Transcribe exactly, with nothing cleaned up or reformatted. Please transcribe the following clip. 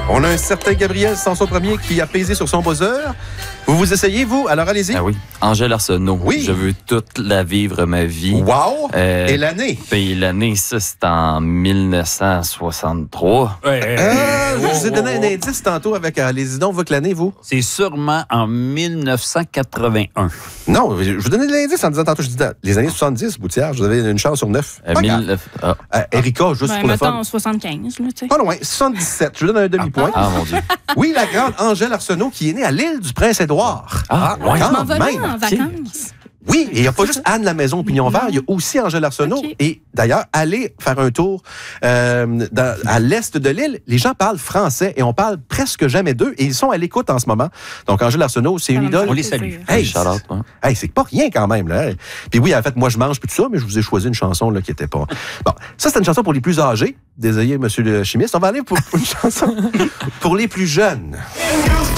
On a un certain Gabriel Sanson Premier qui a pesé sur son buzzer. Vous vous essayez, vous? Alors, allez-y. Ah oui. Angèle Arsenault. Oui. Je veux toute la vivre, ma vie. Wow! Euh, Et l'année? Puis l'année, ça, c'est en dix-neuf cent soixante-trois. Ouais, ouais, Euh, ouais. je vous ai donné un indice tantôt avec euh, les idons. Vous que l'année, vous? C'est sûrement en dix-neuf cent quatre-vingt-un. Non, je vous donnais de l'indice en disant tantôt, je dis les années soixante-dix, Boutière, je vous avais une chance sur neuf. Euh, Pas grave. mille... ah. Euh, Erika, juste Ben, pour le mettons fun. soixante-quinze, là, tu sais. Pas loin, soixante-dix-sept. Je vous donne un demi-point. ah, mon Dieu. Oui, la grande Angèle Arsenault qui est née à l'île du Prince-Édouard. Ah, quand Je m'en vais là même. en vacances. Oui, et il n'y a pas juste Anne la Maison au Pignon Vert, il y a aussi Angèle Arsenault. Ok. Et d'ailleurs, allez faire un tour euh, dans- à l'est de l'île. Les gens parlent français et on parle presque jamais d'eux. Et ils sont à l'écoute en ce moment. Donc, Angèle Arsenault, c'est une Ça va me idole. faire On les plaisir. salue. Hey, shout out, ouais. hey, c'est pas rien quand même. Là. Puis oui, en fait, moi, je mange plus tout ça, mais je vous ai choisi une chanson là, qui était pas... Bon, ça, c'est une chanson pour les plus âgés. Désolé, monsieur le chimiste. On va aller pour, pour une chanson pour les plus jeunes.